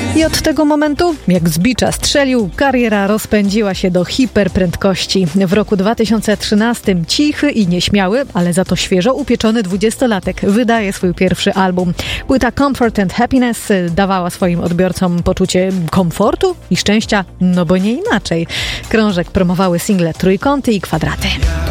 I od tego momentu, jak z bicza strzelił, kariera rozpędziła się do hiperprędkości. W roku 2013 cichy i nieśmiały, ale za to świeżo upieczony 20-latek wydaje swój pierwszy album. Płyta Comfort and Happiness dawała swoim odbiorcom poczucie komfortu i szczęścia, no bo nie inaczej. Krążek promowały single Trójkąty i Kwadraty.